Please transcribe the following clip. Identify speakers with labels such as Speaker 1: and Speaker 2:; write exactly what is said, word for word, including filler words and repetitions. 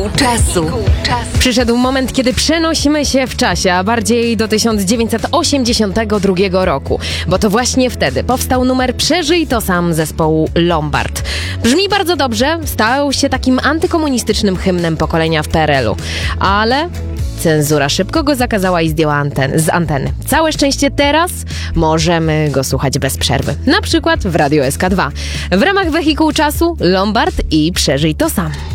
Speaker 1: Czasu. Przyszedł moment, kiedy przenosimy się w czasie, a bardziej do tysiąc dziewięćset osiemdziesiątego drugiego roku, bo to właśnie wtedy powstał numer Przeżyj to sam zespołu Lombard. Brzmi bardzo dobrze, stał się takim antykomunistycznym hymnem pokolenia w P R L-u, ale cenzura szybko go zakazała i zdjęła anten- z anteny. Całe szczęście teraz możemy go słuchać bez przerwy, na przykład w Radio S K dwa. W ramach Wehikułu Czasu Lombard i Przeżyj to sam.